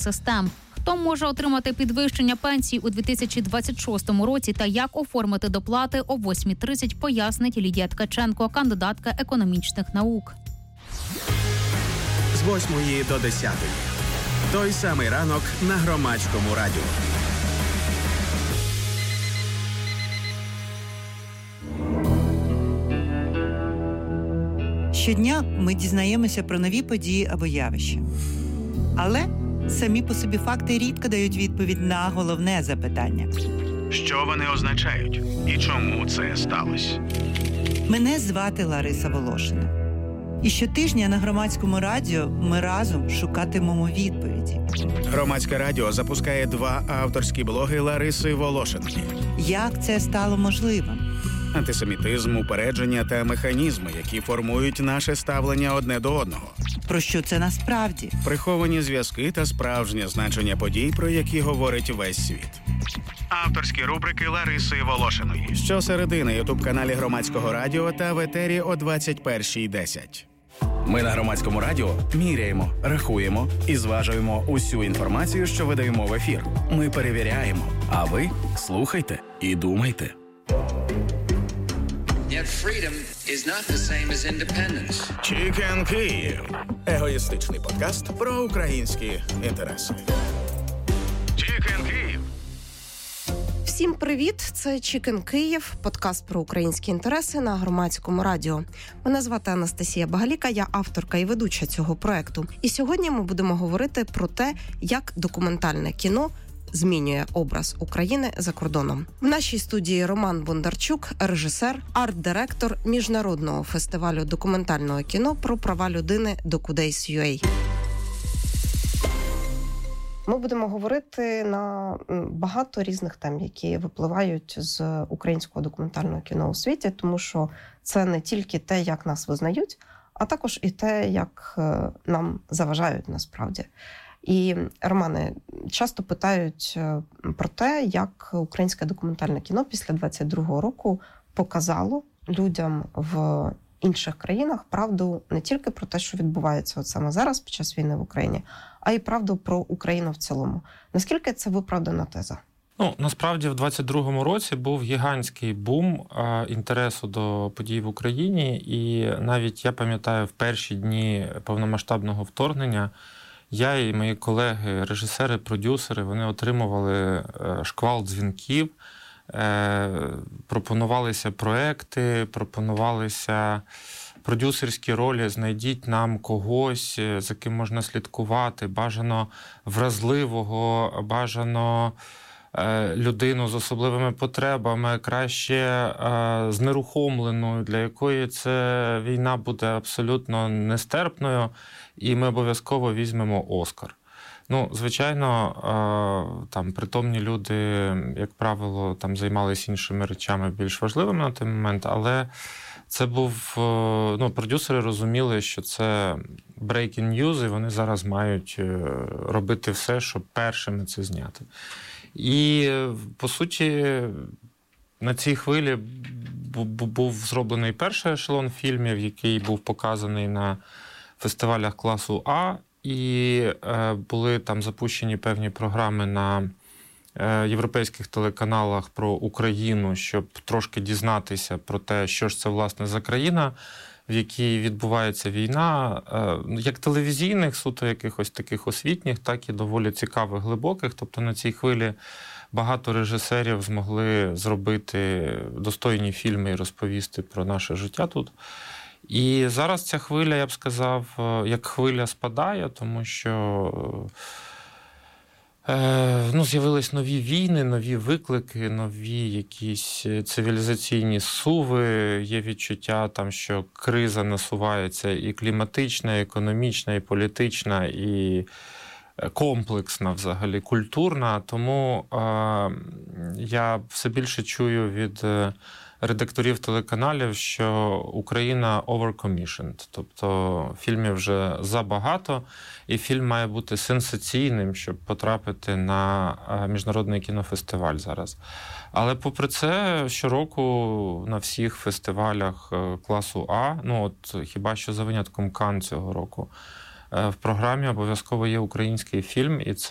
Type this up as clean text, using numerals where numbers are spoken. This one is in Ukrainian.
систем. Хто може отримати підвищення пенсій у 2026 році та як оформити доплати о 8:30, пояснить Лідія Ткаченко, кандидатка економічних наук. З 8 до 10. Той самий ранок на Громадському радіо. Щодня ми дізнаємося про нові події або явища. Але самі по собі факти рідко дають відповідь на головне запитання. Що вони означають? І чому це сталося? Мене звати Лариса Волошина. І щотижня на Громадському радіо ми разом шукатимемо відповіді. Громадське радіо запускає 2 авторські блоги Лариси Волошинки. Як це стало можливим? Антисемітизм, упередження та механізми, які формують наше ставлення одне до одного. Про що це насправді? Приховані зв'язки та справжнє значення подій, про які говорить весь світ. Авторські рубрики Лариси Волошиної. Щосереди на ютуб-каналі Громадського радіо та в етері о 21:10. Ми на Громадському радіо міряємо, рахуємо і зважуємо усю інформацію, що видаємо в ефір. Ми перевіряємо, а ви слухайте і думайте. Yet freedom is not the same as independence. Chicken Київ. Егоїстичний подкаст про українські інтереси. Chicken Київ. Всім привіт! Це Chicken Київ, подкаст про українські інтереси на Громадському радіо. Мене звати Анастасія Багаліка, я авторка і ведуча цього проекту. І сьогодні ми будемо говорити про те, як документальне кіно змінює образ України за кордоном. В нашій студії Роман Бондарчук, режисер, арт-директор Міжнародного фестивалю документального кіно про права людини Docudase.ua. Ми будемо говорити на багато різних тем, які випливають з українського документального кіно у світі, тому що це не тільки те, як нас визнають, а також і те, як нам заважають насправді. І, Романе, часто питають про те, як українське документальне кіно після 22-го року показало людям в інших країнах правду не тільки про те, що відбувається от саме зараз під час війни в Україні, а й правду про Україну в цілому. Наскільки це виправдана теза? Насправді в 22-му році був гігантський бум інтересу до подій в Україні, і навіть я пам'ятаю в перші дні повномасштабного вторгнення я і мої колеги, режисери, продюсери, вони отримували шквал дзвінків, пропонувалися проекти, пропонувалися продюсерські ролі, знайдіть нам когось, за ким можна слідкувати, бажано вразливого, бажано людину з особливими потребами, краще знерухомленою, для якої це війна буде абсолютно нестерпною, і ми обов'язково візьмемо Оскар. Звичайно, там притомні люди, як правило, там займалися іншими речами більш важливими на той момент, але це був, продюсери розуміли, що це breaking news, і вони зараз мають робити все, щоб першими це зняти. І, по суті, на цій хвилі був зроблений перший ешелон фільмів, який був показаний на фестивалях класу А, і були там запущені певні програми на європейських телеканалах про Україну, щоб трошки дізнатися про те, що ж це, власне, за країна, в якій відбувається війна, як телевізійних, суто якихось таких освітніх, так і доволі цікавих, глибоких. Тобто на цій хвилі багато режисерів змогли зробити достойні фільми і розповісти про наше життя тут. І зараз ця хвиля, я б сказав, як хвиля спадає, тому що з'явились нові війни, нові виклики, нові якісь цивілізаційні зсуви. Є відчуття, що криза насувається і кліматична, і економічна, і політична, і комплексна взагалі, культурна. Тому я все більше чую від редакторів телеканалів, що Україна overcommissioned, тобто фільмів вже забагато, і фільм має бути сенсаційним, щоб потрапити на міжнародний кінофестиваль зараз. Але попри це, щороку на всіх фестивалях класу А, хіба що за винятком Кан цього року, в програмі обов'язково є український фільм, і це